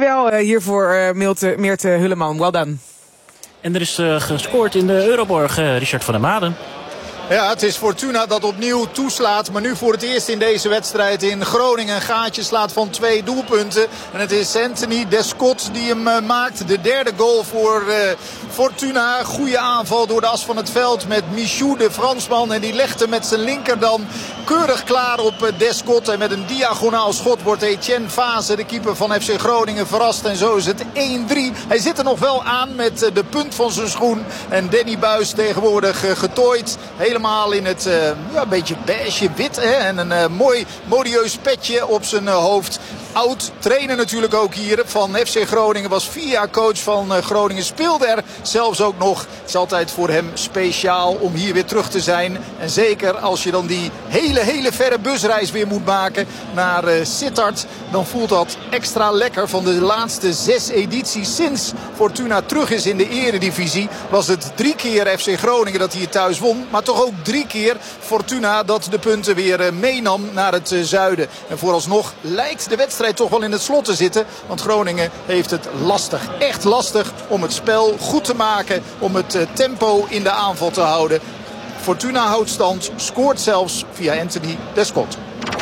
Dankjewel hiervoor, Meerte Hulleman. Well done. En er is gescoord in de Euroborg, Richard van der Maden. Ja, het is Fortuna dat opnieuw toeslaat. Maar nu voor het eerst in deze wedstrijd in Groningen een gaatje slaat van 2 doelpunten. En het is Anthony Descott die hem maakt. De derde goal voor Fortuna. Goede aanval door de as van het veld met Michou, de Fransman. En die legt hem met zijn linker dan keurig klaar op Descott. En met een diagonaal schot wordt Etienne Fase, de keeper van FC Groningen, verrast. En zo is het 1-3. Hij zit er nog wel aan met de punt van zijn schoen. En Danny Buis tegenwoordig getooid. Helemaal in het een beetje beige wit. Hè? En een mooi modieus petje op zijn hoofd. Oud trainer natuurlijk ook hier van FC Groningen. Was 4 jaar coach van Groningen. Speelde er zelfs ook nog. Het is altijd voor hem speciaal om hier weer terug te zijn. En zeker als je dan die hele verre busreis weer moet maken naar Sittard. Dan voelt dat extra lekker. Van de laatste 6 edities sinds Fortuna terug is in de eredivisie. Was het 3 keer FC Groningen dat hier thuis won. Maar toch ook 3 keer Fortuna dat de punten weer meenam naar het zuiden. En vooralsnog lijkt de wedstrijd toch wel in het slot te zitten. Want Groningen heeft het lastig. Echt lastig om het spel goed te maken. Om het tempo in de aanval te houden. Fortuna houdt stand. Scoort zelfs via Anthony Descott.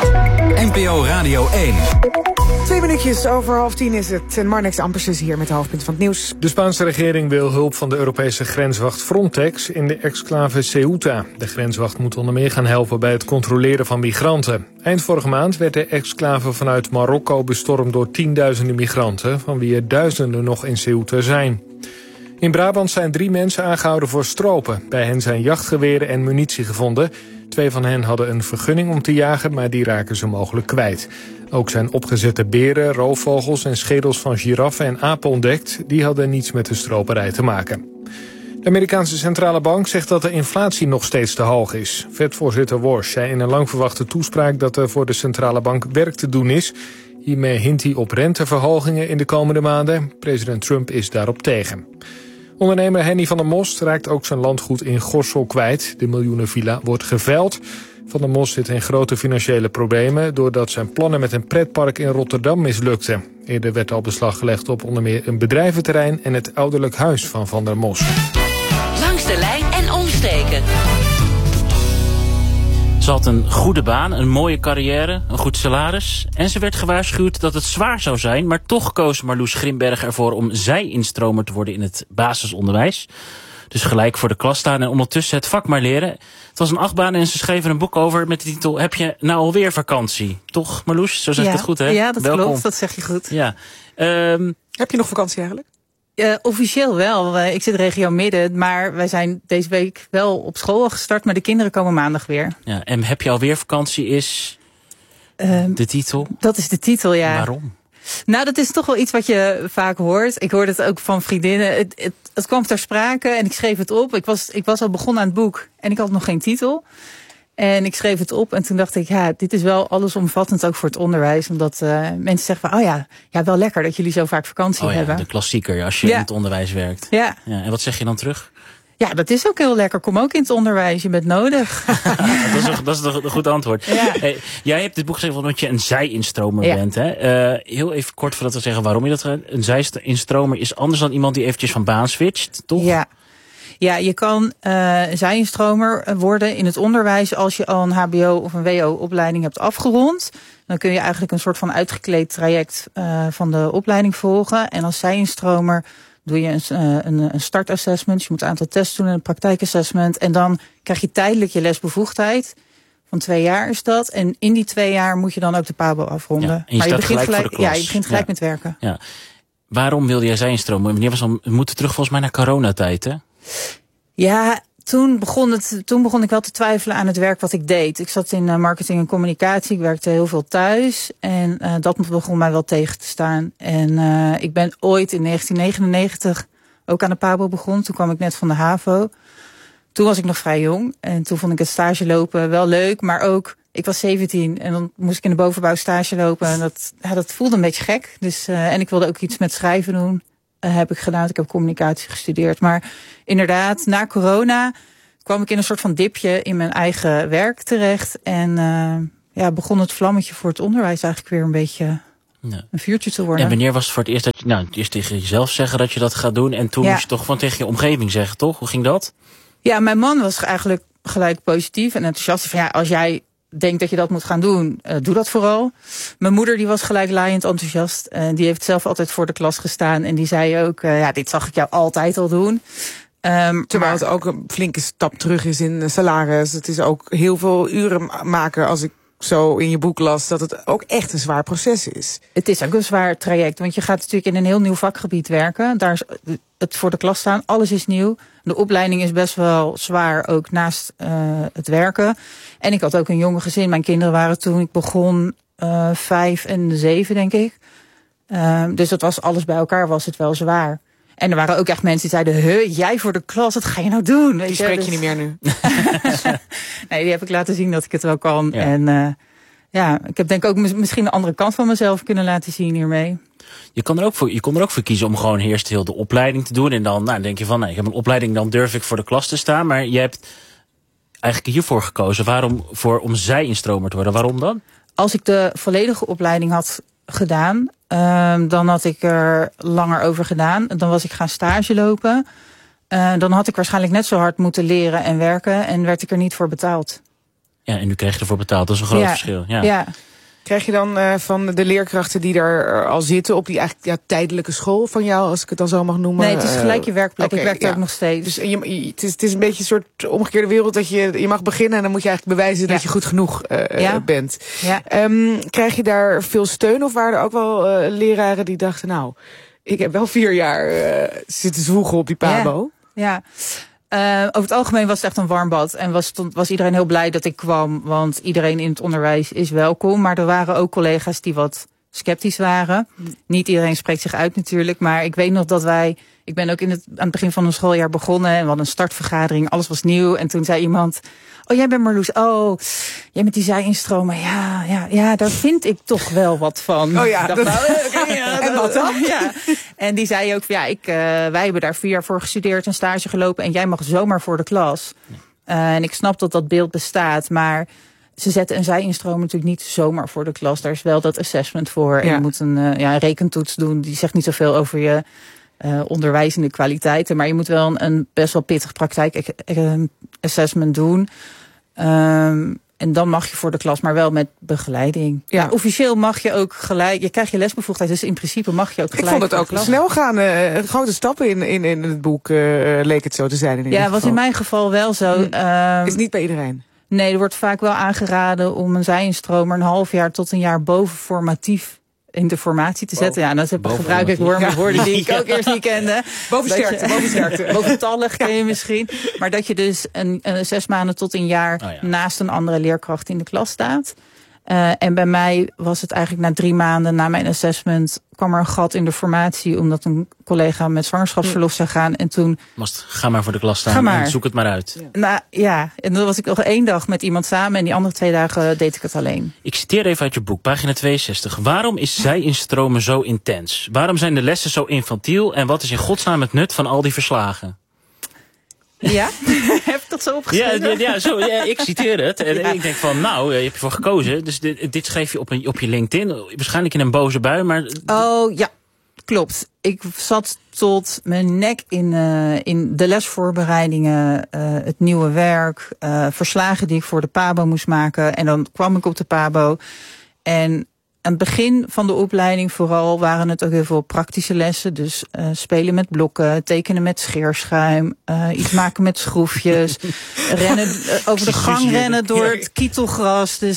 NPO Radio 1. 2 minuutjes over 9:30 is het. En Marnix Ampersen is hier met de hoofdpunten van het nieuws. De Spaanse regering wil hulp van de Europese grenswacht Frontex in de exclave Ceuta. De grenswacht moet onder meer gaan helpen bij het controleren van migranten. Eind vorige maand werd de exclave vanuit Marokko bestormd door tienduizenden migranten, van wie er duizenden nog in Ceuta zijn. In Brabant zijn 3 mensen aangehouden voor stropen. Bij hen zijn jachtgeweren en munitie gevonden. 2 van hen hadden een vergunning om te jagen, maar die raken ze mogelijk kwijt. Ook zijn opgezette beren, roofvogels en schedels van giraffen en apen ontdekt. Die hadden niets met de stroperij te maken. De Amerikaanse centrale bank zegt dat de inflatie nog steeds te hoog is. Fed-voorzitter Warsh zei in een lang verwachte toespraak dat er voor de centrale bank werk te doen is. Hiermee hint hij op renteverhogingen in de komende maanden. President Trump is daarop tegen. Ondernemer Henny van der Most raakt ook zijn landgoed in Gorssel kwijt. De miljoenenvilla wordt geveild. Van der Most zit in grote financiële problemen doordat zijn plannen met een pretpark in Rotterdam mislukten. Eerder werd al beslag gelegd op onder meer een bedrijventerrein en het ouderlijk huis van der Most. Langs de lijn en omsteken. Ze had een goede baan, een mooie carrière, een goed salaris. En ze werd gewaarschuwd dat het zwaar zou zijn. Maar toch koos Marloes Grimberg ervoor om zij-instromer te worden in het basisonderwijs. Dus gelijk voor de klas staan en ondertussen het vak maar leren. Het was een achtbaan en ze schreven een boek over met de titel Heb je nou alweer vakantie? Toch Marloes? Zo zeg ik het goed, hè? Ja, dat Welkom. klopt. Dat zeg je goed. Ja. Heb je nog vakantie eigenlijk? Officieel wel. Ik zit regio midden, maar wij zijn deze week wel op school gestart, maar de kinderen komen maandag weer. Ja, en heb je alweer vakantie is de titel? Dat is de titel, ja. Waarom? Nou, dat is toch wel iets wat je vaak hoort. Ik hoorde het ook van vriendinnen. Het kwam ter sprake en ik schreef het op. Ik was al begonnen aan het boek en ik had nog geen titel. En ik schreef het op en toen dacht ik, ja, dit is wel allesomvattend ook voor het onderwijs. Omdat mensen zeggen van, ja, wel lekker dat jullie zo vaak vakantie hebben. De klassieker, als je in het onderwijs werkt. Ja. En wat zeg je dan terug? Ja, dat is ook heel lekker. Kom ook in het onderwijs, je bent nodig. Dat is een goed antwoord. Ja. Hey, jij hebt dit boek geschreven omdat je een zij-instromer bent. Hè? Heel even kort voordat we zeggen waarom je dat gaat. Een zij-instromer is anders dan iemand die eventjes van baan switcht, toch? Ja, je kan zij-instromer worden in het onderwijs als je al een hbo of een wo-opleiding hebt afgerond. Dan kun je eigenlijk een soort van uitgekleed traject van de opleiding volgen. En als zij-instromer doe je een startassessment. Je moet een aantal tests doen en een praktijkassessment. En dan krijg je tijdelijk je lesbevoegdheid. Van 2 jaar is dat. En in die 2 jaar moet je dan ook de PABO afronden. Ja, en je begint gelijk voor de klas. Ja, je begint gelijk met werken. Ja. Waarom wilde jij zij-instromer? Wanneer was we moeten terug volgens mij naar coronatijd, hè? Ja, toen begon ik wel te twijfelen aan het werk wat ik deed. Ik zat in marketing en communicatie. Ik werkte heel veel thuis. En dat begon mij wel tegen te staan. En ik ben ooit in 1999 ook aan de PABO begonnen. Toen kwam ik net van de HAVO. Toen was ik nog vrij jong. En toen vond ik het stage lopen wel leuk. Maar ook, ik was 17 en dan moest ik in de bovenbouw stage lopen. En dat voelde een beetje gek. Dus, en ik wilde ook iets met schrijven doen. Heb ik gedaan. Ik heb communicatie gestudeerd. Maar inderdaad, na corona kwam ik in een soort van dipje in mijn eigen werk terecht. En begon het vlammetje voor het onderwijs eigenlijk weer een beetje een vuurtje te worden. En wanneer was het voor het eerst dat je, eerst tegen jezelf zeggen dat je dat gaat doen en toen moest je toch tegen je omgeving zeggen, toch? Hoe ging dat? Ja, mijn man was eigenlijk gelijk positief en enthousiast. Van als jij denkt dat je dat moet gaan doen, doe dat vooral. Mijn moeder die was gelijk laaiend enthousiast. Die heeft zelf altijd voor de klas gestaan en die zei ook, dit zag ik jou altijd al doen. Terwijl het ook een flinke stap terug is in salaris. Het is ook heel veel uren maken als ik zo in je boek las, dat het ook echt een zwaar proces is. Het is ook een zwaar traject, want je gaat natuurlijk in een heel nieuw vakgebied werken. Daar is het voor de klas staan, alles is nieuw. De opleiding is best wel zwaar, ook naast het werken. En ik had ook een jonge gezin. Mijn kinderen waren toen ik begon 5 en 7, denk ik. Dus dat was alles bij elkaar, was het wel zwaar. En er waren ook echt mensen die zeiden, jij voor de klas, wat ga je nou doen? Die spreek je niet meer nu. Nee, die heb ik laten zien dat ik het wel kan. Ja. En ik heb denk ik ook misschien een andere kant van mezelf kunnen laten zien hiermee. Je kon er ook voor kiezen om gewoon eerst heel de opleiding te doen. En dan denk je van, ik heb een opleiding, dan durf ik voor de klas te staan. Maar je hebt eigenlijk hiervoor gekozen. Om zij-instromer te worden. Waarom dan? Als ik de volledige opleiding had gedaan, dan had ik er langer over gedaan. Dan was ik gaan stage lopen. Dan had ik waarschijnlijk net zo hard moeten leren en werken. En werd ik er niet voor betaald. Ja, en nu krijg je ervoor betaald. Dat is een groot verschil. Ja. Krijg je dan van de leerkrachten die daar al zitten op die eigenlijk tijdelijke school van jou, als ik het dan zo mag noemen? Nee, het is gelijk je werkplek. Okay, ik werk daar ook nog steeds. Dus het is een beetje een soort omgekeerde wereld dat je mag beginnen en dan moet je eigenlijk bewijzen dat je goed genoeg bent. Ja. Krijg je daar veel steun of waren er ook wel leraren die dachten, nou, ik heb wel 4 jaar zitten zwoegen op die PABO? Ja. Over het algemeen was het echt een warm bad. En was iedereen heel blij dat ik kwam. Want iedereen in het onderwijs is welkom. Maar er waren ook collega's die wat sceptisch waren. Niet iedereen spreekt zich uit natuurlijk. Maar ik weet nog dat ik ben ook aan het begin van een schooljaar begonnen. En we hadden een startvergadering. Alles was nieuw. En toen zei iemand, oh, jij bent Marloes. Oh, jij met die zij-instromen. Ja, daar vind ik toch wel wat van. Oh ja. En wat dan? Ja. En die zei ook, wij hebben daar 4 jaar voor gestudeerd en stage gelopen. En jij mag zomaar voor de klas. En ik snap dat beeld bestaat. Maar ze zetten een zij-instromer natuurlijk niet zomaar voor de klas. Daar is wel dat assessment voor. En je moet een rekentoets doen. Die zegt niet zoveel over je onderwijzende kwaliteiten. Maar je moet wel een best wel pittig praktijk-assessment doen. En dan mag je voor de klas, maar wel met begeleiding. Ja. Officieel mag je ook gelijk, je krijgt je lesbevoegdheid, dus in principe mag je ook gelijk. Ik vond het ook snel gaan. Grote stappen in het boek leek het zo te zijn. Ja, was in mijn geval wel zo. Is niet bij iedereen? Nee, er wordt vaak wel aangeraden om een zij-instromer een half jaar tot een jaar boven formatief in de formatie te zetten. Ja, dan gebruik ik woorden die ik ook eerst niet kende. Bovensterkte. Boventallig ken je misschien. Maar dat je dus een 6 maanden tot een jaar naast een andere leerkracht in de klas staat. En bij mij was het eigenlijk na 3 maanden na mijn assessment kwam er een gat in de formatie, omdat een collega met zwangerschapsverlof zou gaan. En toen ga maar voor de klas staan en zoek het maar uit. En dan was ik nog 1 dag met iemand samen en die andere 2 dagen deed ik het alleen. Ik citeer even uit je boek, pagina 62. Waarom is zij-instromen zo intens? Waarom zijn de lessen zo infantiel? En wat is in godsnaam het nut van al die verslagen? Ja, heb ik dat zo opgeschreven? Ik citeer het. En ik denk van, je hebt ervoor gekozen. Dus dit schreef je op je LinkedIn. Waarschijnlijk in een boze bui, maar... Oh, ja, klopt. Ik zat tot mijn nek in de lesvoorbereidingen, het nieuwe werk, verslagen die ik voor de PABO moest maken. En dan kwam ik op de PABO. En aan het begin van de opleiding vooral waren het ook heel veel praktische lessen. Dus spelen met blokken, tekenen met scheerschuim, iets maken met schroefjes, rennen over de gang rennen door het kietelgras. Dus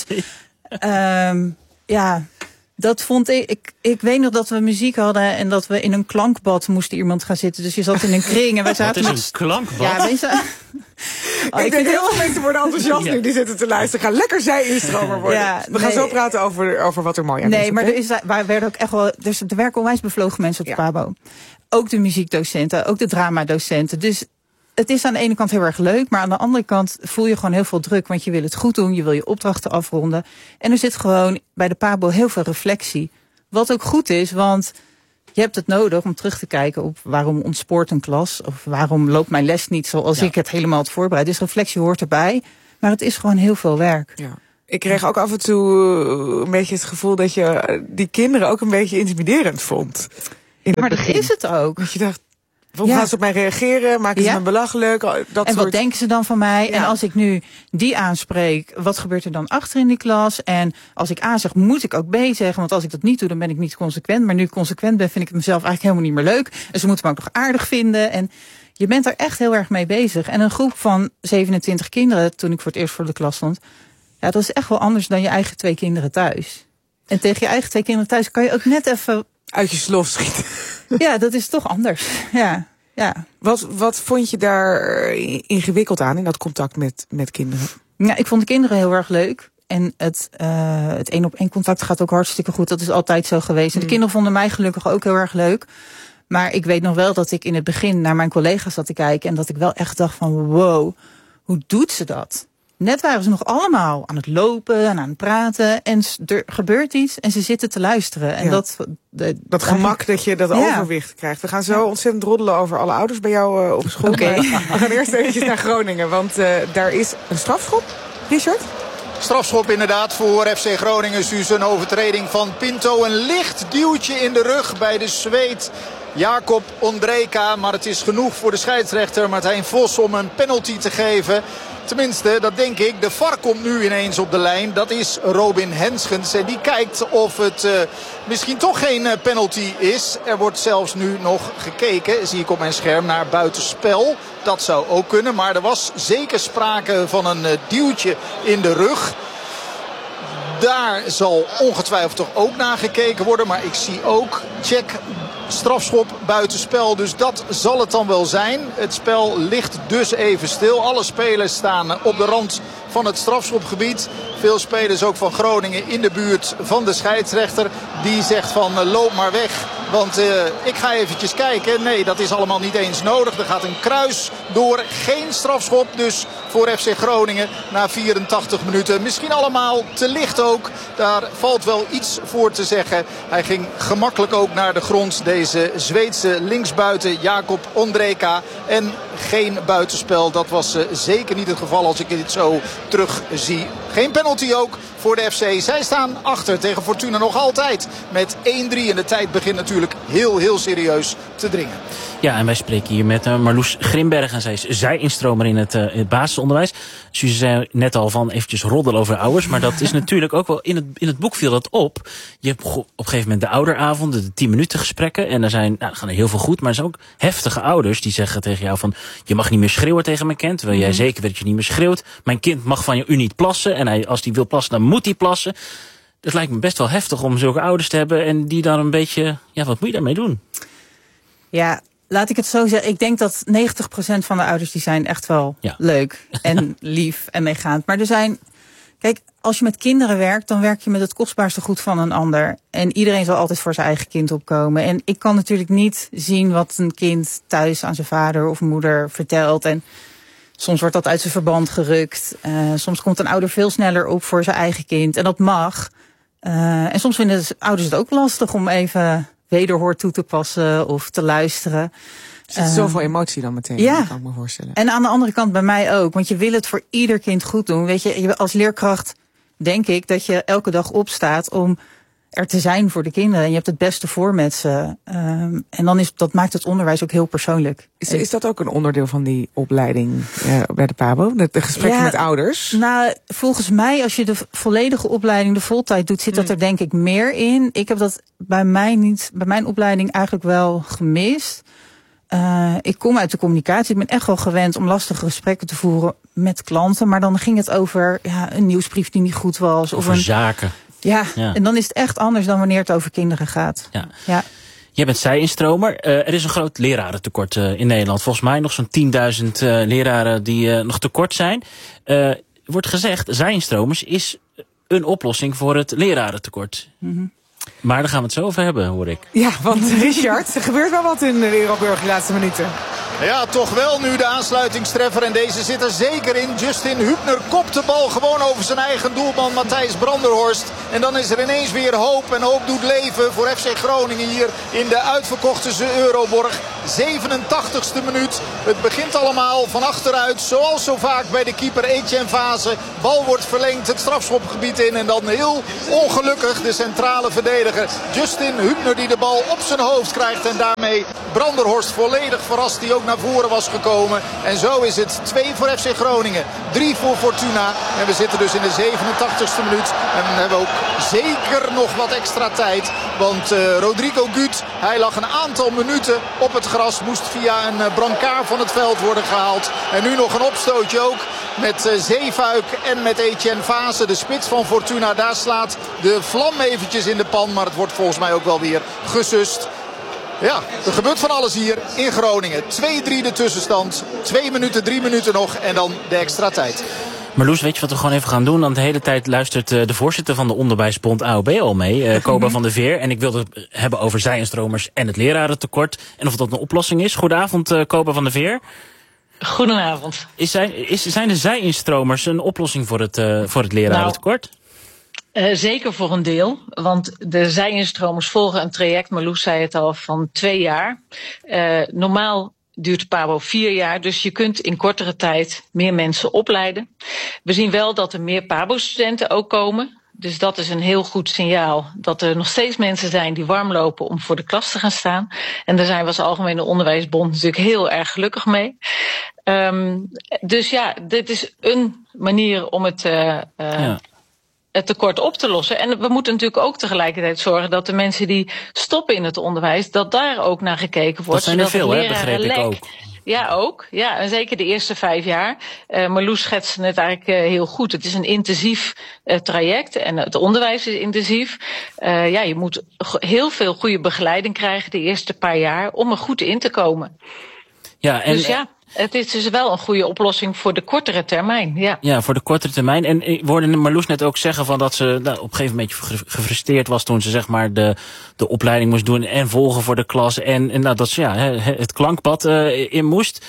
dat vond ik. Ik weet nog dat we muziek hadden en dat we in een klankbad moesten iemand gaan zitten. Dus je zat in een kring en wij zaten met... Wat is een klankbad? Ja, ik denk heel veel mensen worden enthousiast nu die zitten te luisteren. Ga lekker zij-instromer worden. We gaan zo praten over wat er mooi aan is. Nee, maar er werden ook echt wel. Dus er werken onwijs bevlogen mensen op de PABO. Ook de muziekdocenten, ook de dramadocenten. Dus het is aan de ene kant heel erg leuk, maar aan de andere kant voel je gewoon heel veel druk, want je wil het goed doen, je wil je opdrachten afronden. En er zit gewoon bij de PABO heel veel reflectie. Wat ook goed is, want je hebt het nodig om terug te kijken op waarom ontspoort een klas, of waarom loopt mijn les niet zoals ik het helemaal had voorbereid. Dus reflectie hoort erbij, maar het is gewoon heel veel werk. Ik kreeg ook af en toe een beetje het gevoel dat je die kinderen ook een beetje intimiderend vond. Maar dat is het ook. Dat je dacht, hoe gaan ze op mij reageren? Maken ze me belachelijk? Wat denken ze dan van mij? Ja. En als ik nu die aanspreek, wat gebeurt er dan achter in die klas? En als ik A zeg, moet ik ook B zeggen. Want als ik dat niet doe, dan ben ik niet consequent. Maar nu ik consequent ben, vind ik het mezelf eigenlijk helemaal niet meer leuk. En ze moeten me ook nog aardig vinden. En je bent er echt heel erg mee bezig. En een groep van 27 kinderen, toen ik voor het eerst voor de klas stond, ja, dat is echt wel anders dan je eigen 2 kinderen thuis. En tegen je eigen 2 kinderen thuis kan je ook net even uit je slof schieten. Ja, dat is toch anders. Ja. Wat vond je daar ingewikkeld aan in dat contact met kinderen? Ja, ik vond de kinderen heel erg leuk. En het 1-op-1 contact gaat ook hartstikke goed. Dat is altijd zo geweest. En de kinderen vonden mij gelukkig ook heel erg leuk. Maar ik weet nog wel dat ik in het begin naar mijn collega's zat te kijken. En dat ik wel echt dacht van wow, hoe doet ze dat? Net waren ze nog allemaal aan het lopen en aan het praten. En er gebeurt iets en ze zitten te luisteren. En dat gemak dat je dat overwicht krijgt. We gaan zo ontzettend roddelen over alle ouders bij jou op school. Okay. We gaan eerst eventjes naar Groningen. Want daar is een strafschop, Richard? Strafschop inderdaad voor FC Groningen. Dus een overtreding van Pinto. Een licht duwtje in de rug bij de Zweed Jakob Ondrejka. Maar het is genoeg voor de scheidsrechter Martijn Vos om een penalty te geven. Tenminste, dat denk ik. De VAR komt nu ineens op de lijn. Dat is Robin Henschens. En die kijkt of het misschien toch geen penalty is. Er wordt zelfs nu nog gekeken, zie ik op mijn scherm, naar buitenspel. Dat zou ook kunnen. Maar er was zeker sprake van een duwtje in de rug. Daar zal ongetwijfeld toch ook naar gekeken worden. Maar ik zie ook, check, strafschop buitenspel. Dus dat zal het dan wel zijn. Het spel ligt dus even stil. Alle spelers staan op de rand van het strafschopgebied. Veel spelers ook van Groningen in de buurt van de scheidsrechter. Die zegt van loop maar weg. Want ik ga eventjes kijken. Nee, dat is allemaal niet eens nodig. Er gaat een kruis door. Geen strafschop dus voor FC Groningen na 84 minuten. Misschien allemaal te licht ook. Daar valt wel iets voor te zeggen. Hij ging gemakkelijk ook naar de grond. Deze Zweedse linksbuiten Jakob Ondrejka. En geen buitenspel. Dat was zeker niet het geval als ik dit zo terug zie. Geen penalty ook voor de FC. Zij staan achter tegen Fortuna nog altijd met 1-3. En de tijd begint natuurlijk heel serieus te dringen. Ja, en wij spreken hier met Marloes Grimberg. En zij is zijinstromer in het basisonderwijs. Suze zei net al van eventjes roddelen over ouders. Maar dat is natuurlijk ook wel, in het boek viel dat op. Je hebt op een gegeven moment de ouderavonden, de 10 minuten gesprekken. En dan gaan er heel veel goed. Maar er zijn ook heftige ouders die zeggen tegen jou van, je mag niet meer schreeuwen tegen mijn kind. Terwijl jij zeker weet dat je niet meer schreeuwt. Mijn kind mag van u niet plassen. En als hij wil plassen, dan moet hij plassen. Het lijkt me best wel heftig om zulke ouders te hebben. En die dan een beetje, wat moet je daarmee doen? Ja, laat ik het zo zeggen. Ik denk dat 90% van de ouders die zijn echt wel leuk en lief en meegaand. Maar kijk, als je met kinderen werkt, dan werk je met het kostbaarste goed van een ander. En iedereen zal altijd voor zijn eigen kind opkomen. En ik kan natuurlijk niet zien wat een kind thuis aan zijn vader of moeder vertelt. En soms wordt dat uit zijn verband gerukt. Soms komt een ouder veel sneller op voor zijn eigen kind. En dat mag. En soms vinden ouders het ook lastig om even wederhoor toe te passen of te luisteren. Er zit zoveel emotie dan meteen, kan ik me voorstellen. En aan de andere kant bij mij ook. Want je wil het voor ieder kind goed doen. Weet je, als leerkracht denk ik dat je elke dag opstaat om er te zijn voor de kinderen. En je hebt het beste voor met ze. En dan dat maakt het onderwijs ook heel persoonlijk. Is dat ook een onderdeel van die opleiding bij de PABO? De gesprekken met ouders? Nou, volgens mij, als je de volledige opleiding, de voltijd doet, zit dat er denk ik meer in. Ik heb dat bij mijn opleiding eigenlijk wel gemist. Ik kom uit de communicatie. Ik ben echt wel gewend om lastige gesprekken te voeren met klanten. Maar dan ging het over een nieuwsbrief die niet goed was. Over zaken. Ja, en dan is het echt anders dan wanneer het over kinderen gaat. Ja. Jij bent zijinstromer. Er is een groot lerarentekort in Nederland. Volgens mij nog zo'n 10.000 leraren die nog tekort zijn. Wordt gezegd, zijinstromers is een oplossing voor het lerarentekort. Maar daar gaan we het zo over hebben, hoor ik. Ja, want Richard, er gebeurt wel wat in de Wereldburg de laatste minuten. Ja, toch wel nu de aansluitingstreffer. En deze zit er zeker in. Justin Hübner kopt de bal gewoon over zijn eigen doelman Matthijs Branderhorst. En dan is er ineens weer hoop. En hoop doet leven voor FC Groningen hier in de uitverkochte Euroborg. 87ste minuut. Het begint allemaal van achteruit. Zoals zo vaak bij de keeper Etienne Vase. Bal wordt verlengd het strafschopgebied in. En dan heel ongelukkig de centrale verdediger Justin Hübner die de bal op zijn hoofd krijgt. En daarmee Branderhorst volledig verrast die ook naar voren was gekomen. En zo is het 2 voor FC Groningen. 3 voor Fortuna. En we zitten dus in de 87ste minuut. En we hebben ook zeker nog wat extra tijd. Want Rodrigo Gut, hij lag een aantal minuten op het gras. Moest via een brancard van het veld worden gehaald. En nu nog een opstootje ook met Zeefuik en met Etienne Vase. De spits van Fortuna, daar slaat de vlam eventjes in de pan. Maar het wordt volgens mij ook wel weer gesust. Ja, er gebeurt van alles hier in Groningen. 2-3 de tussenstand. 2 minuten, 3 minuten nog en dan de extra tijd. Marloes, weet je wat we gewoon even gaan doen? Want de hele tijd luistert de voorzitter van de onderwijsbond AOB al mee, Koba van der Veer. En ik wilde het hebben over zij-instromers en het lerarentekort. En of dat een oplossing is. Goedenavond, Koba van der Veer. Goedenavond. Zijn de zij-instromers een oplossing voor het lerarentekort? Zeker voor een deel, want de zij-instromers volgen een traject, Marloes zei het al, van 2 jaar. Normaal duurt PABO 4 jaar, dus je kunt in kortere tijd meer mensen opleiden. We zien wel dat er meer PABO-studenten ook komen. Dus dat is een heel goed signaal dat er nog steeds mensen zijn die warm lopen om voor de klas te gaan staan. En daar zijn we als Algemene Onderwijsbond natuurlijk heel erg gelukkig mee. Dus ja, dit is een manier om het tekort op te lossen. En we moeten natuurlijk ook tegelijkertijd zorgen dat de mensen die stoppen in het onderwijs, dat daar ook naar gekeken wordt. Dat zijn er veel, hè, begreep ik ook. Ja, ook. Ja, en zeker de eerste 5 jaar. Marloes schetste het eigenlijk heel goed. Het is een intensief traject en het onderwijs is intensief. Je moet heel veel goede begeleiding krijgen de eerste paar jaar om er goed in te komen. Ja, en dus ja. Het is dus wel een goede oplossing voor de kortere termijn. Ja, voor de kortere termijn. En ik hoorde Marloes net ook zeggen van dat ze op een gegeven moment gefrustreerd was toen ze zeg maar de opleiding moest doen en volgen voor de klas. En dat ze het klankpad in moest.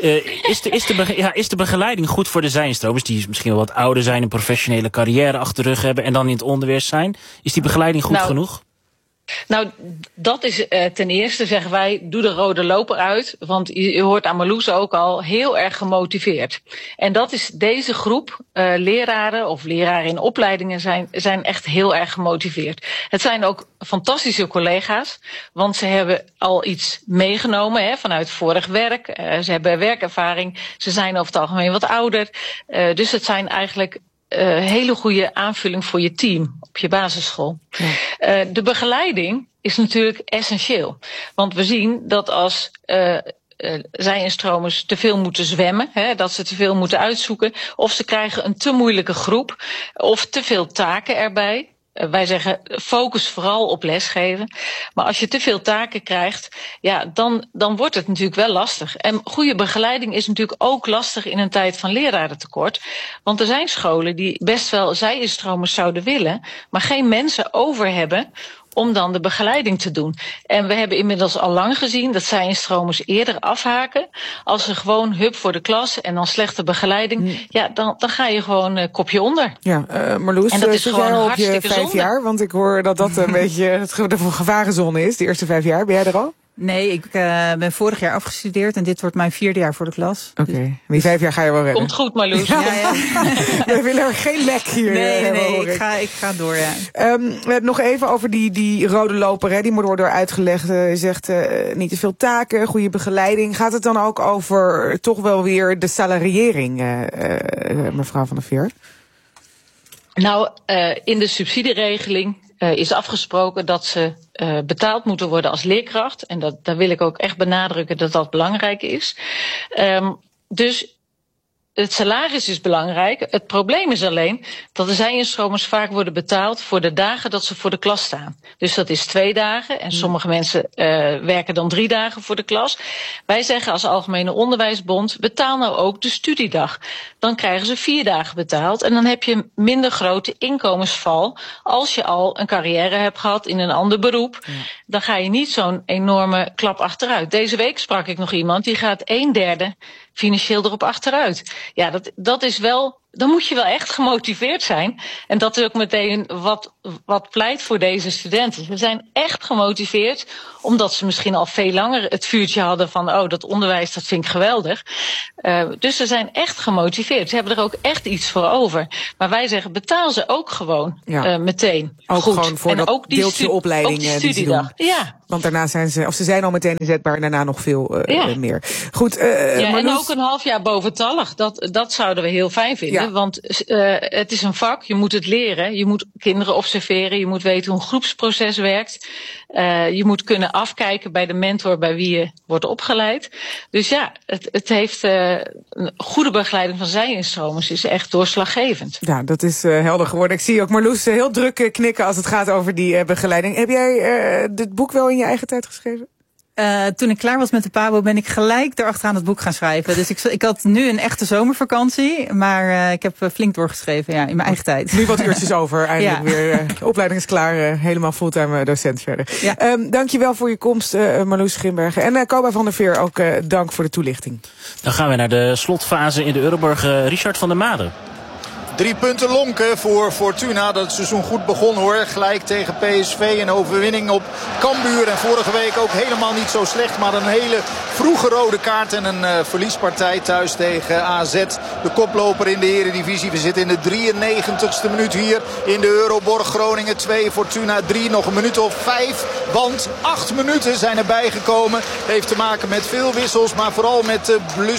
Is de begeleiding goed voor de zij-instromers die misschien wel wat ouder zijn, een professionele carrière achter de rug hebben en dan in het onderwijs zijn? Is die begeleiding goed genoeg? Nou, dat is ten eerste, zeggen wij, doe de rode loper uit. Want je hoort aan Marloes ook al heel erg gemotiveerd. En dat is deze groep leraren of leraren in opleidingen zijn echt heel erg gemotiveerd. Het zijn ook fantastische collega's, want ze hebben al iets meegenomen vanuit vorig werk. Ze hebben werkervaring, ze zijn over het algemeen wat ouder. Dus het zijn eigenlijk hele goede aanvulling voor je team op je basisschool. Ja. De begeleiding is natuurlijk essentieel. Want we zien dat als zij-instromers te veel moeten zwemmen, dat ze te veel moeten uitzoeken, of ze krijgen een te moeilijke groep, of te veel taken erbij. Wij zeggen focus vooral op lesgeven. Maar als je te veel taken krijgt, dan wordt het natuurlijk wel lastig. En goede begeleiding is natuurlijk ook lastig in een tijd van lerarentekort. Want er zijn scholen die best wel zij-instromers zouden willen, maar geen mensen over hebben om dan de begeleiding te doen. En we hebben inmiddels al lang gezien dat zij-instromers eerder afhaken als ze gewoon hup voor de klas en dan slechte begeleiding. Ja, dan ga je gewoon kopje onder. Ja, Marloes, en dat is gewoon op hartstikke je 5 jaar? Want ik hoor dat een beetje de gevarenzone is, de eerste 5 jaar. Ben jij er al? Nee, ik ben vorig jaar afgestudeerd en dit wordt mijn 4e jaar voor de klas. Oké, die 5 jaar ga je wel redden. Komt goed, Marloes. Ja. We willen er geen lek hier. Nee, ik ga door, ja. Nog even over die rode loper, die moet worden uitgelegd. Je zegt niet te veel taken, goede begeleiding. Gaat het dan ook over toch wel weer de salariering, mevrouw Van der Veer? Nou, in de subsidieregeling is afgesproken dat ze betaald moeten worden als leerkracht. En daar wil ik ook echt benadrukken dat dat belangrijk is. Dus het salaris is belangrijk. Het probleem is alleen dat de zij-instromers vaak worden betaald voor de dagen dat ze voor de klas staan. Dus dat is 2 dagen en sommige mensen werken dan 3 dagen voor de klas. Wij zeggen als Algemene Onderwijsbond, betaal nou ook de studiedag. Dan krijgen ze 4 dagen betaald en dan heb je een minder grote inkomensval als je al een carrière hebt gehad in een ander beroep. Ja. Dan ga je niet zo'n enorme klap achteruit. Deze week sprak ik nog iemand die gaat 1/3 financieel erop achteruit. Ja, dat is wel dan moet je wel echt gemotiveerd zijn. En dat is ook meteen wat pleit voor deze studenten. Ze zijn echt gemotiveerd, omdat ze misschien al veel langer het vuurtje hadden van dat onderwijs, dat vind ik geweldig. Dus ze zijn echt gemotiveerd. Ze hebben er ook echt iets voor over. Maar wij zeggen, betaal ze ook gewoon meteen. Ook goed. gewoon voor en dat ook deeltje opleiding die ze doen. Ja. Want daarna ze zijn al meteen inzetbaar en daarna nog veel meer. Goed, en ook een half jaar boventallig. Dat zouden we heel fijn vinden. Ja. Want het is een vak, je moet het leren. Je moet kinderen observeren, je moet weten hoe een groepsproces werkt. Je moet kunnen afkijken bij de mentor bij wie je wordt opgeleid. Dus ja, het heeft een goede begeleiding van zij-instromers is echt doorslaggevend. Ja, dat is helder geworden. Ik zie ook Marloes heel druk knikken als het gaat over die begeleiding. Heb jij dit boek wel in je eigen tijd geschreven? Toen ik klaar was met de PABO ben ik gelijk erachteraan het boek gaan schrijven. Dus ik had nu een echte zomervakantie, maar ik heb flink doorgeschreven in mijn eigen tijd. Nu wat uurtjes over, eindelijk weer. De opleiding is klaar, helemaal fulltime docent verder. Ja. Dankjewel voor je komst, Marloes Grimbergen. En Koba van der Veer, ook dank voor de toelichting. Dan gaan we naar de slotfase in de Euroborg. Richard van der Made. 3 punten lonken voor Fortuna. Dat het seizoen goed begon hoor. Gelijk tegen PSV. Een overwinning op Cambuur. En vorige week ook helemaal niet zo slecht. Maar een hele vroege rode kaart. En een verliespartij thuis tegen AZ. De koploper in de Eredivisie. We zitten in de 93ste minuut hier in de Euroborg. Groningen 2, Fortuna 3. Nog een minuut of 5. Want 8 minuten zijn erbij gekomen. Heeft te maken met veel wissels. Maar vooral met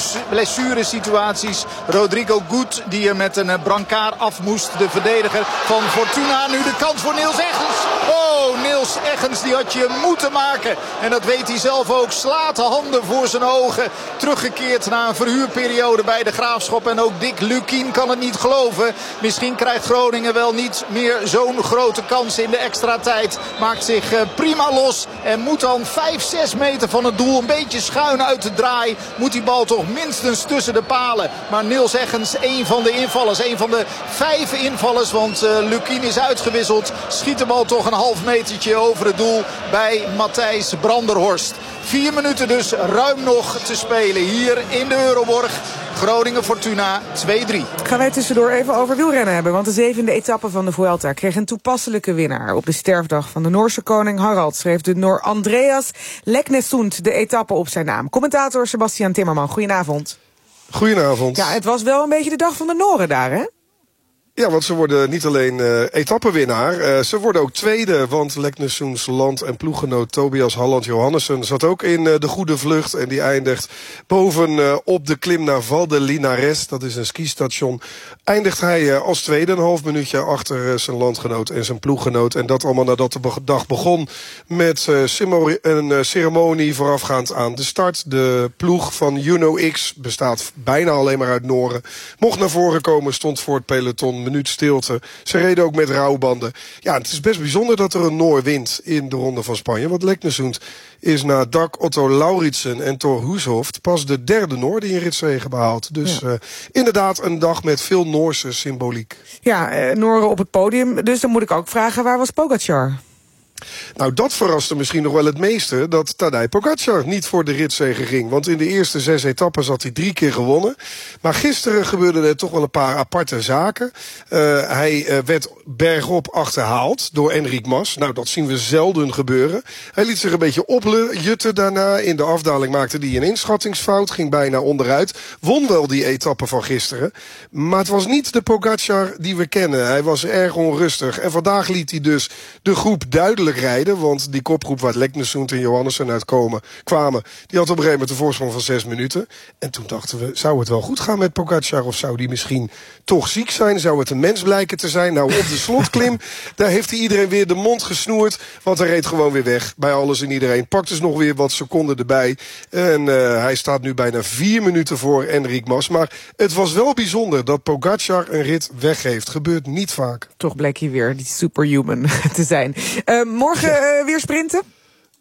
blessuresituaties. Rodrigo Goed die er met een brancard af moest. De verdediger van Fortuna. Nu de kans voor Niels Eggens. Oh, Niels Eggens die had je moeten maken. En dat weet hij zelf ook. Slaat de handen voor zijn ogen. Teruggekeerd na een verhuurperiode bij de Graafschap. En ook Dick Lukkien kan het niet geloven. Misschien krijgt Groningen wel niet meer zo'n grote kans in de extra tijd. Maakt zich prima los. En moet dan 5-6 meter van het doel een beetje schuin uit de draai. Moet die bal toch minstens tussen de palen. Maar Niels Eggens, een van de invallers. Een van de 5 invallers. Want Lukkien is uitgewisseld. Schiet de bal toch een half metertje over het doel bij Matthijs Branderhorst. 4 minuten dus ruim nog te spelen hier in de Euroborg. Groningen Fortuna 2-3. Gaan wij tussendoor even over wielrennen hebben. Want de 7e etappe van de Vuelta kreeg een toepasselijke winnaar. Op de sterfdag van de Noorse koning Harald schreef de Noor Andreas Leknesund de etappe op zijn naam. Commentator Sebastian Timmerman, goedenavond. Goedenavond. Ja, het was wel een beetje de dag van de Noren daar, hè? Ja, want ze worden niet alleen etappenwinnaar, ze worden ook tweede. Want Leknesunds land- en ploeggenoot Tobias Halland Johannessen zat ook in de goede vlucht. En die eindigt boven op de klim naar Val de Linares. Dat is een skistation. Eindigt hij als tweede, een half minuutje achter zijn landgenoot en zijn ploeggenoot. En dat allemaal nadat de dag begon met een ceremonie voorafgaand aan de start. De ploeg van Juno X bestaat bijna alleen maar uit Noren. Mocht naar voren komen, stond voor het peloton. Minuut stilte. Ze reden ook met rouwbanden. Ja, het is best bijzonder dat er een Noor wint in de Ronde van Spanje. Want Leknesund is na Dag Otto Lauritsen en Thor Hushovd pas de derde Noor die een ritzege behaalt. Dus inderdaad een dag met veel Noorse symboliek. Ja, Noren op het podium. Dus dan moet ik ook vragen, waar was Pogačar? Nou, dat verraste misschien nog wel het meeste, dat Tadej Pogačar niet voor de ritzege ging. Want in de eerste 6 etappes had hij 3 keer gewonnen. Maar gisteren gebeurden er toch wel een paar aparte zaken. Hij werd bergop achterhaald door Enric Mas. Nou, dat zien we zelden gebeuren. Hij liet zich een beetje opjutten daarna. In de afdaling maakte hij een inschattingsfout, ging bijna onderuit. Won wel die etappe van gisteren. Maar het was niet de Pogačar die we kennen. Hij was erg onrustig. En vandaag liet hij dus de groep duidelijk rijden, want die kopgroep waar Leknesund en Johannessen uit kwamen, die had op een gegeven moment een voorsprong van 6 minuten. En toen dachten we, zou het wel goed gaan met Pogačar of zou die misschien toch ziek zijn? Zou het een mens blijken te zijn? Nou, op de slotklim, daar heeft hij iedereen weer de mond gesnoerd, want hij reed gewoon weer weg bij alles en iedereen. Pakt dus nog weer wat seconden erbij. En hij staat nu bijna 4 minuten voor Enric Mas. Maar het was wel bijzonder dat Pogačar een rit weggeeft. Gebeurt niet vaak. Toch bleek hij weer die superhuman te zijn. Morgen weer sprinten?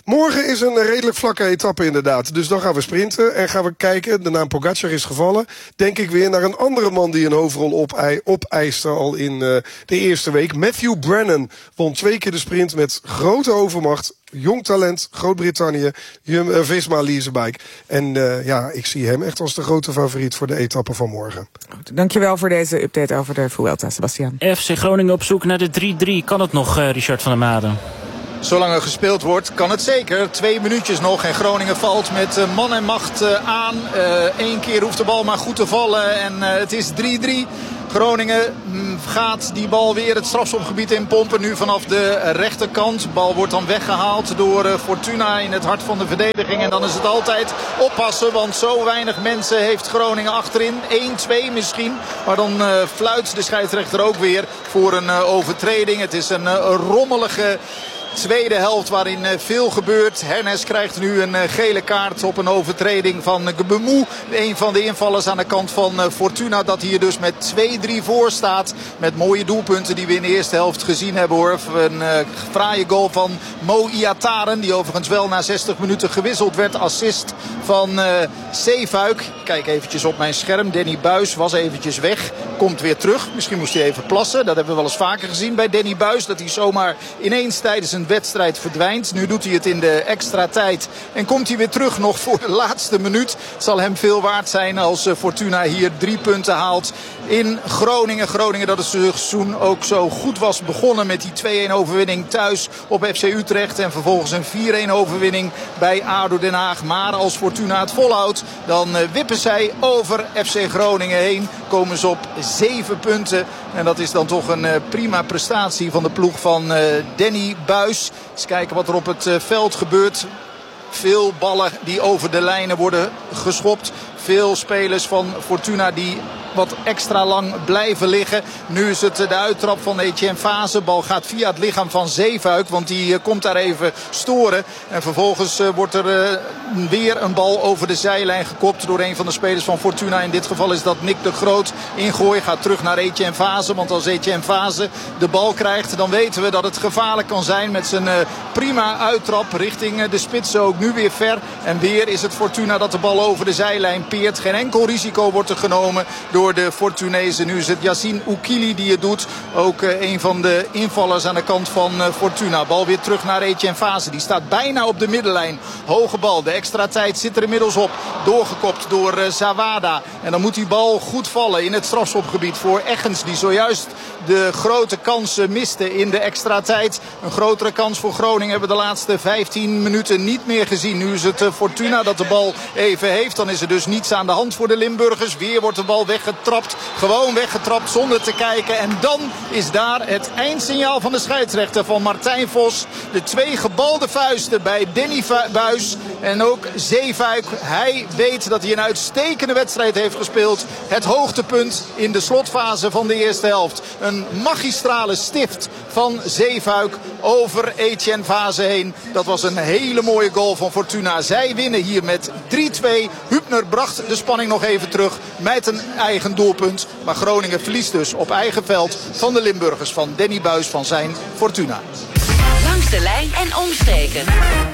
Morgen is een redelijk vlakke etappe inderdaad. Dus dan gaan we sprinten en gaan we kijken. De naam Pogacar is gevallen. Denk ik weer naar een andere man die een hoofdrol opeiste al in de eerste week. Matthew Brennan won 2 keer de sprint met grote overmacht. Jong talent, Groot-Brittannië, Visma Leasebike. En ik zie hem echt als de grote favoriet voor de etappe van morgen. Goed, dankjewel voor deze update over de Vuelta, Sebastian. FC Groningen op zoek naar de 3-3. Kan het nog, Richard van der Maden? Zolang er gespeeld wordt, kan het zeker. 2 minuutjes nog en Groningen valt met man en macht aan. 1 keer hoeft de bal maar goed te vallen en het is 3-3. Groningen gaat die bal weer het strafschopgebied inpompen. Nu vanaf de rechterkant. De bal wordt dan weggehaald door Fortuna in het hart van de verdediging. En dan is het altijd oppassen, want zo weinig mensen heeft Groningen achterin. 1-2 misschien. Maar dan fluit de scheidsrechter ook weer voor een overtreding. Het is een rommelige tweede helft waarin veel gebeurt. Hernes krijgt nu een gele kaart op een overtreding van Gbemou. Een van de invallers aan de kant van Fortuna. Dat hier dus met 2-3 voor staat. Met mooie doelpunten die we in de eerste helft gezien hebben hoor. Een fraaie goal van Mo Iataren. Die overigens wel na 60 minuten gewisseld werd. Assist van Zeefuik. Kijk eventjes op mijn scherm. Danny Buis was eventjes weg. Komt weer terug. Misschien moest hij even plassen. Dat hebben we wel eens vaker gezien bij Danny Buis. Dat hij zomaar ineens tijdens een wedstrijd verdwijnt. Nu doet hij het in de extra tijd. En komt hij weer terug nog voor de laatste minuut. Het zal hem veel waard zijn als Fortuna hier 3 punten haalt in Groningen. Groningen dat het seizoen ook zo goed was begonnen met die 2-1 overwinning thuis op FC Utrecht. En vervolgens een 4-1 overwinning bij ADO Den Haag. Maar als Fortuna het volhoudt, dan wippen zij over FC Groningen heen. Komen ze op 7 punten. En dat is dan toch een prima prestatie van de ploeg van Danny Buis. Eens kijken wat er op het veld gebeurt. Veel ballen die over de lijnen worden geschopt. Veel spelers van Fortuna die wat extra lang blijven liggen. Nu is het de uittrap van Etienne Fase. Bal gaat via het lichaam van Zeefuik. Want die komt daar even storen. En vervolgens wordt er weer een bal over de zijlijn gekopt door een van de spelers van Fortuna. In dit geval is dat Nick de Groot. Ingooi gaat terug naar Etienne Fase. Want als Etienne Fase de bal krijgt, dan weten we dat het gevaarlijk kan zijn met zijn prima uittrap richting de spitsen. Ook nu weer ver. En weer is het Fortuna dat de bal over de zijlijn peert. Geen enkel risico wordt er genomen door de Fortunezen. Nu is het Yassine Oukili die het doet. Ook een van de invallers aan de kant van Fortuna. Bal weer terug naar Etienne Fase. Die staat bijna op de middenlijn. Hoge bal. De extra tijd zit er inmiddels op. Doorgekopt door Zawada. En dan moet die bal goed vallen in het strafschopgebied voor Eggens. Die zojuist de grote kansen miste in de extra tijd. Een grotere kans voor Groningen hebben we de laatste 15 minuten niet meer gezien. Nu is het Fortuna dat de bal even heeft. Dan is er dus niets aan de hand voor de Limburgers. Weer wordt de bal weggetrapt. Gewoon weggetrapt zonder te kijken. En dan is daar het eindsignaal van de scheidsrechter van Martijn Vos. De 2 gebalde vuisten bij Danny Buis. En ook Zeefuik. Hij weet dat hij een uitstekende wedstrijd heeft gespeeld. Het hoogtepunt in de slotfase van de eerste helft. Een magistrale stift van Zeefuik over Etienne Fase heen. Dat was een hele mooie goal van Fortuna. Zij winnen hier met 3-2. Hübner bracht de spanning nog even terug met een eigen doelpunt. Maar Groningen verliest dus op eigen veld van de Limburgers van Danny Buis van zijn Fortuna. Langs de lijn en omstreken.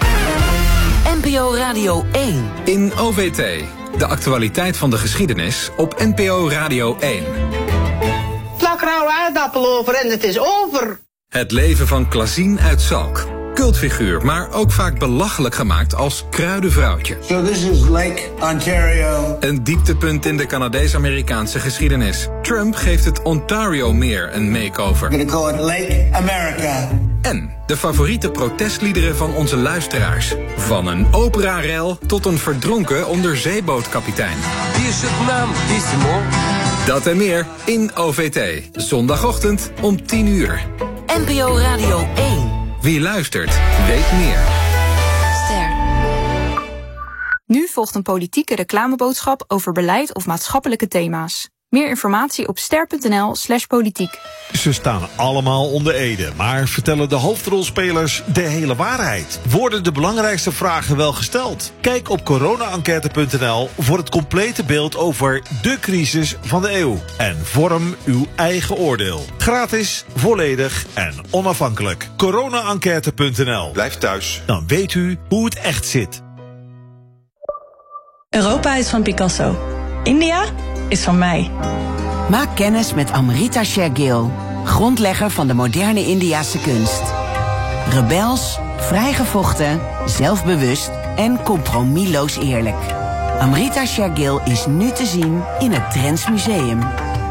NPO Radio 1. In OVT, de actualiteit van de geschiedenis op NPO Radio 1. Plak rauwe aardappel over en het is over. Het leven van Klazien uit Zalk. Cultfiguur, maar ook vaak belachelijk gemaakt als kruidenvrouwtje. So this is Lake Ontario. Een dieptepunt in de Canadees-Amerikaanse geschiedenis. Trump geeft het Ontario-meer een makeover. We're gonna call it Lake America. En de favoriete protestliederen van onze luisteraars. Van een operarel tot een verdronken onderzeebootkapitein. Dat en meer in OVT. Zondagochtend om 10:00. NPO Radio 1. Wie luistert, weet meer. Ster. Nu volgt een politieke reclameboodschap over beleid of maatschappelijke thema's. Meer informatie op ster.nl/politiek. Ze staan allemaal onder ede, maar vertellen de hoofdrolspelers de hele waarheid? Worden de belangrijkste vragen wel gesteld? Kijk op corona-enquête.nl voor het complete beeld over de crisis van de eeuw. En vorm uw eigen oordeel. Gratis, volledig en onafhankelijk. corona-enquête.nl. Blijf thuis, dan weet u hoe het echt zit. Europa is van Picasso. India is van mij. Maak kennis met Amrita Shergill, grondlegger van de moderne Indiase kunst. Rebels, vrijgevochten, zelfbewust en compromisloos eerlijk. Amrita Shergill is nu te zien in het Drents Museum.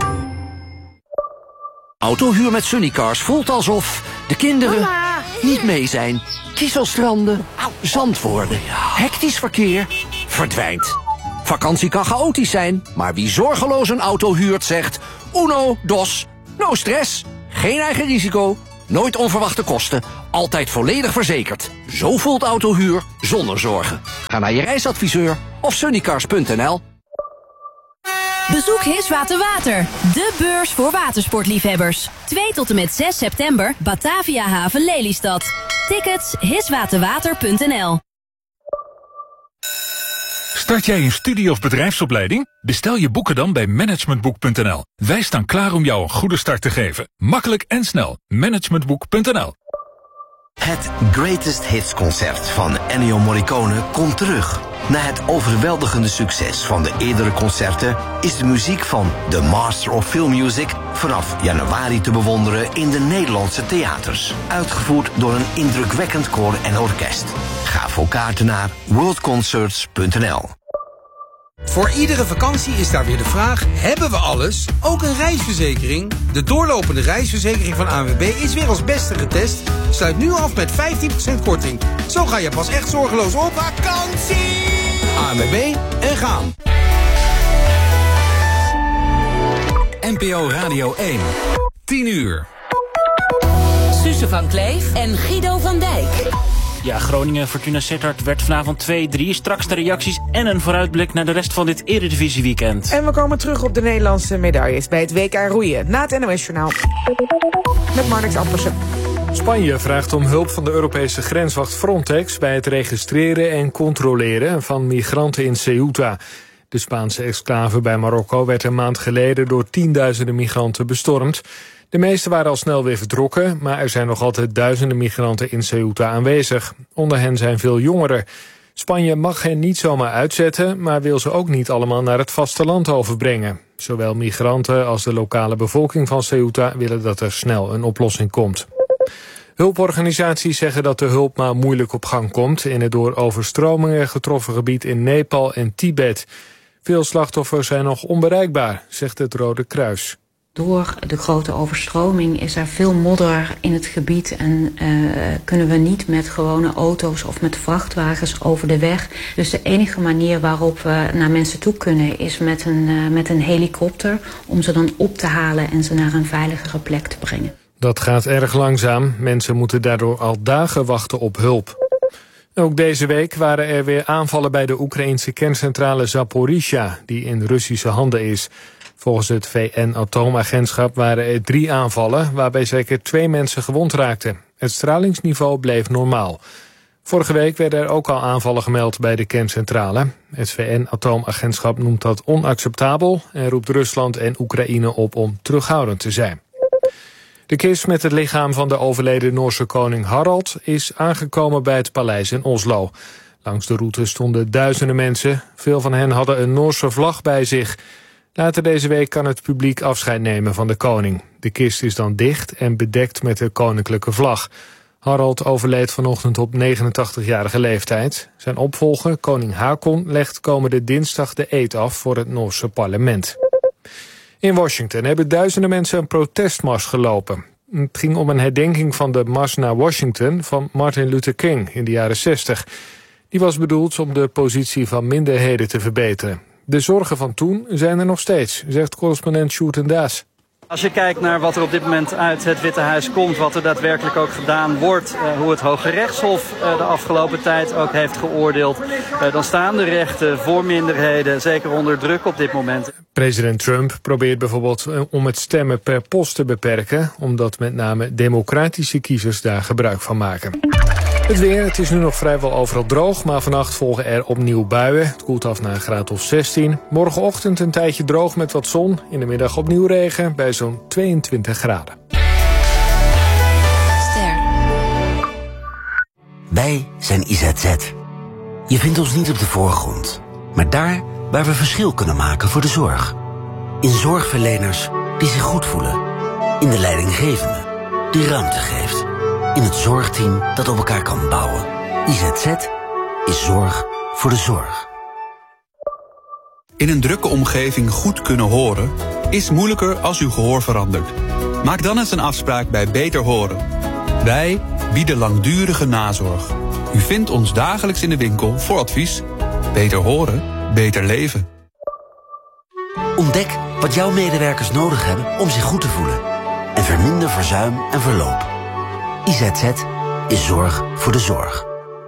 Autohuur met Sunnycars voelt alsof de kinderen niet mee zijn. Kieselstranden, zand worden, hectisch verkeer, verdwijnt. Vakantie kan chaotisch zijn, maar wie zorgeloos een auto huurt zegt... Uno, dos, no stress, geen eigen risico, nooit onverwachte kosten... altijd volledig verzekerd. Zo voelt autohuur zonder zorgen. Ga naar je reisadviseur of sunnycars.nl. Bezoek Hiswaterwater, de beurs voor watersportliefhebbers. 2 tot en met 6 september, Batavia Haven Lelystad. Tickets hiswaterwater.nl. Start jij een studie- of bedrijfsopleiding? Bestel je boeken dan bij managementboek.nl. Wij staan klaar om jou een goede start te geven. Makkelijk en snel. Managementboek.nl. Het Greatest Hits concert van Ennio Morricone komt terug. Na het overweldigende succes van de eerdere concerten is de muziek van The Master of Film Music vanaf januari te bewonderen in de Nederlandse theaters. Uitgevoerd door een indrukwekkend koor en orkest. Ga voor kaarten naar worldconcerts.nl. Voor iedere vakantie is daar weer de vraag, hebben we alles? Ook een reisverzekering? De doorlopende reisverzekering van ANWB is weer als beste getest. Sluit nu af met 15% korting. Zo ga je pas echt zorgeloos op vakantie! ANWB en gaan! NPO Radio 1. 10 uur. Suze van Kleef en Guido van Dijk. Ja, Groningen, Fortuna Sittard werd vanavond 2-3. Straks de reacties en een vooruitblik naar de rest van dit Eredivisie-weekend. En we komen terug op de Nederlandse medailles bij het WK roeien. Na het NOS-journaal. Met Marnix Ampersen. Spanje vraagt om hulp van de Europese grenswacht Frontex bij het registreren en controleren van migranten in Ceuta. De Spaanse exclave bij Marokko werd een maand geleden door tienduizenden migranten bestormd. De meeste waren al snel weer vertrokken, maar er zijn nog altijd duizenden migranten in Ceuta aanwezig. Onder hen zijn veel jongeren. Spanje mag hen niet zomaar uitzetten, maar wil ze ook niet allemaal naar het vasteland overbrengen. Zowel migranten als de lokale bevolking van Ceuta willen dat er snel een oplossing komt. Hulporganisaties zeggen dat de hulp maar moeilijk op gang komt in het door overstromingen getroffen gebied in Nepal en Tibet. Veel slachtoffers zijn nog onbereikbaar, zegt het Rode Kruis. Door de grote overstroming is er veel modder in het gebied en kunnen we niet met gewone auto's of met vrachtwagens over de weg. Dus de enige manier waarop we naar mensen toe kunnen is met een helikopter om ze dan op te halen en ze naar een veiligere plek te brengen. Dat gaat erg langzaam. Mensen moeten daardoor al dagen wachten op hulp. Ook deze week waren er weer aanvallen bij de Oekraïnse kerncentrale Zaporizhzhia, die in Russische handen is. Volgens het VN-atoomagentschap waren er 3 aanvallen, waarbij zeker 2 mensen gewond raakten. Het stralingsniveau bleef normaal. Vorige week werden er ook al aanvallen gemeld bij de kerncentrale. Het VN-atoomagentschap noemt dat onacceptabel en roept Rusland en Oekraïne op om terughoudend te zijn. De kist met het lichaam van de overleden Noorse koning Harald is aangekomen bij het paleis in Oslo. Langs de route stonden duizenden mensen. Veel van hen hadden een Noorse vlag bij zich. Later deze week kan het publiek afscheid nemen van de koning. De kist is dan dicht en bedekt met de koninklijke vlag. Harald overleed vanochtend op 89-jarige leeftijd. Zijn opvolger, koning Haakon, legt komende dinsdag de eed af voor het Noorse parlement. In Washington hebben duizenden mensen een protestmars gelopen. Het ging om een herdenking van de Mars naar Washington van Martin Luther King in de jaren 60. Die was bedoeld om de positie van minderheden te verbeteren. De zorgen van toen zijn er nog steeds, zegt correspondent Sjoerd en Daas. Als je kijkt naar wat er op dit moment uit het Witte Huis komt, wat er daadwerkelijk ook gedaan wordt, hoe het Hoge Rechtshof de afgelopen tijd ook heeft geoordeeld, dan staan de rechten voor minderheden zeker onder druk op dit moment. President Trump probeert bijvoorbeeld om het stemmen per post te beperken, omdat met name democratische kiezers daar gebruik van maken. Het weer, het is nu nog vrijwel overal droog, maar vannacht volgen er opnieuw buien. Het koelt af naar een graad of 16. Morgenochtend een tijdje droog met wat zon. In de middag opnieuw regen bij zo'n 22 graden. Wij zijn IZZ. Je vindt ons niet op de voorgrond, maar daar waar we verschil kunnen maken voor de zorg. In zorgverleners die zich goed voelen. In de leidinggevende die ruimte geeft. In het zorgteam dat op elkaar kan bouwen. IZZ is zorg voor de zorg. In een drukke omgeving goed kunnen horen is moeilijker als uw gehoor verandert. Maak dan eens een afspraak bij Beter Horen. Wij bieden langdurige nazorg. U vindt ons dagelijks in de winkel voor advies. Beter horen, beter leven. Ontdek wat jouw medewerkers nodig hebben om zich goed te voelen. En verminder verzuim en verloop. IZZ is zorg voor de zorg.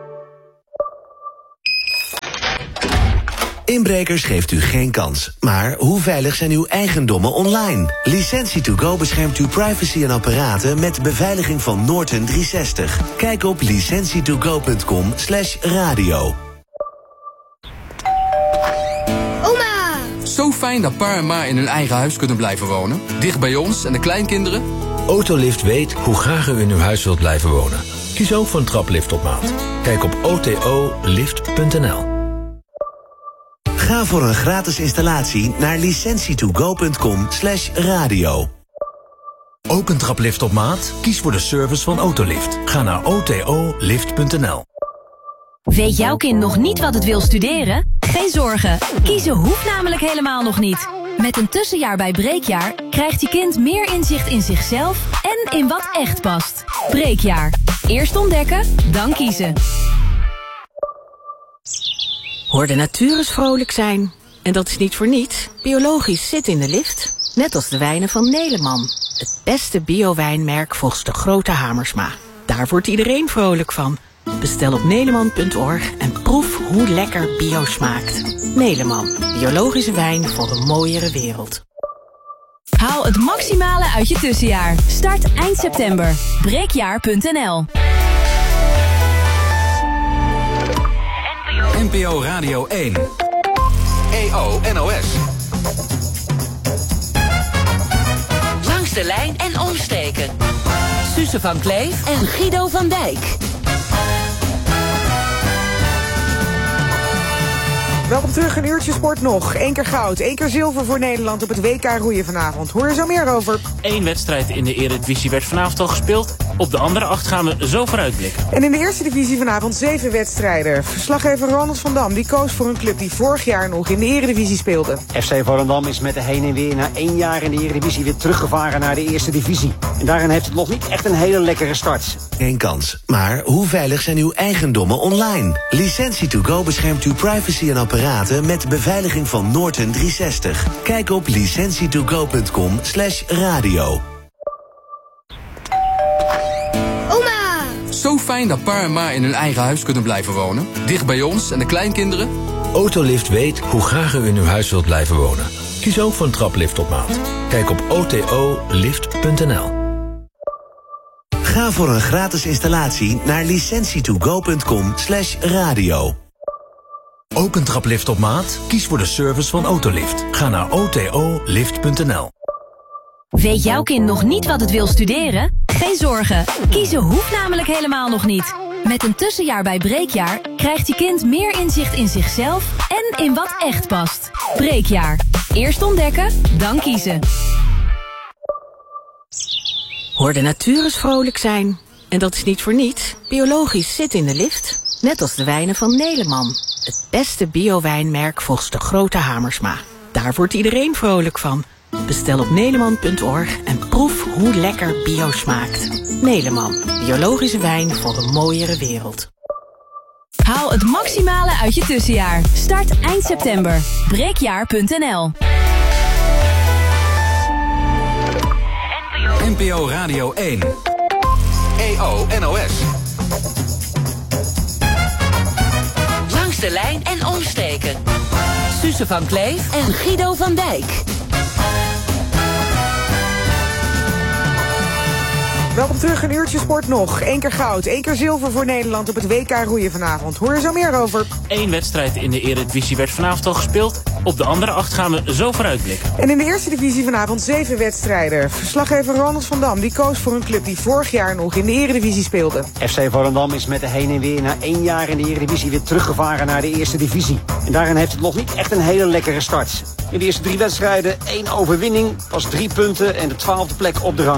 Inbrekers geeft u geen kans. Maar hoe veilig zijn uw eigendommen online? Licentie2Go beschermt uw privacy en apparaten met beveiliging van Norton 360. Kijk op licentie2go.com/radio. Oma! Zo fijn dat pa en ma in hun eigen huis kunnen blijven wonen. Dicht bij ons en de kleinkinderen. Autolift weet hoe graag u in uw huis wilt blijven wonen. Kies ook voor een traplift op maat. Kijk op otolift.nl. Ga voor een gratis installatie naar licentie2go.com/radio. Ook een traplift op maat? Kies voor de service van Autolift. Ga naar otolift.nl. Weet jouw kind nog niet wat het wil studeren? Geen zorgen, kiezen hoeft namelijk helemaal nog niet. Met een tussenjaar bij Breekjaar krijgt je kind meer inzicht in zichzelf en in wat echt past. Breekjaar. Eerst ontdekken, dan kiezen. Hoor de natuur eens vrolijk zijn. En dat is niet voor niets. Biologisch zit in de lift. Net als de wijnen van Neleman. Het beste bio-wijnmerk volgens de grote Hamersma. Daar wordt iedereen vrolijk van. Bestel op neleman.org en proef hoe lekker bio smaakt. Neleman, biologische wijn voor een mooiere wereld. Haal het maximale uit je tussenjaar. Start eind september. Breekjaar.nl. NPO Radio 1. EO NOS. Langs de lijn en omstreken. Suze van Kleef en Guido van Dijk. Welkom terug, een uurtje sport nog. 1 keer goud, 1 keer zilver voor Nederland op het WK roeien vanavond. Hoor je zo meer over. 1 wedstrijd in de Eredivisie werd vanavond al gespeeld. Op de andere 8 gaan we zo vooruitblikken. En in de eerste divisie vanavond 7 wedstrijden. Verslaggever Ronald van Dam die koos voor een club die vorig jaar nog in de Eredivisie speelde. FC Volendam is met de heen en weer na 1 jaar in de Eredivisie weer teruggevaren naar de eerste divisie. En daarin heeft het nog niet echt een hele lekkere start. Geen kans. Maar hoe veilig zijn uw eigendommen online? Licentie2Go beschermt uw privacy en apparaten met beveiliging van Norton 360. Kijk op licentie2go.com/radio. Oma! Zo fijn dat pa en ma in hun eigen huis kunnen blijven wonen. Dicht bij ons en de kleinkinderen. Autolift weet hoe graag u in uw huis wilt blijven wonen. Kies ook voor een traplift op maat. Kijk op otolift.nl. Ga voor een gratis installatie naar licentie2go.com/radio. Ook een traplift op maat? Kies voor de service van Autolift. Ga naar otolift.nl. Weet jouw kind nog niet wat het wil studeren? Geen zorgen, kiezen hoeft namelijk helemaal nog niet. Met een tussenjaar bij Breekjaar krijgt je kind meer inzicht in zichzelf en in wat echt past. Breekjaar. Eerst ontdekken, dan kiezen. Hoor de natuur eens vrolijk zijn. En dat is niet voor niets. Biologisch zit in de lift. Net als de wijnen van Neleman. Het beste bio-wijnmerk volgens de grote Hamersma. Daar wordt iedereen vrolijk van. Bestel op neleman.org en proef hoe lekker bio smaakt. Neleman, biologische wijn voor een mooiere wereld. Haal het maximale uit je tussenjaar. Start eind september. Breekjaar.nl. NPO Radio 1. EO NOS. Langs de lijn en omsteken. Suze van Kleef en Guido van Dijk. Welkom terug, een uurtje sport nog. 1 keer goud, 1 keer zilver voor Nederland op het WK roeien vanavond. Hoor je zo meer over. 1 wedstrijd in de Eredivisie werd vanavond al gespeeld. Op de andere 8 gaan we zo vooruitblikken. En in de eerste divisie vanavond 7 wedstrijden. Verslaggever Ronald van Dam die koos voor een club die vorig jaar nog in de Eredivisie speelde. FC Volendam is met de heen en weer na 1 jaar in de Eredivisie weer teruggevaren naar de eerste divisie. En daarin heeft het nog niet echt een hele lekkere start. In de eerste 3 wedstrijden 1 overwinning, pas 3 punten en de 12e plek op de rang.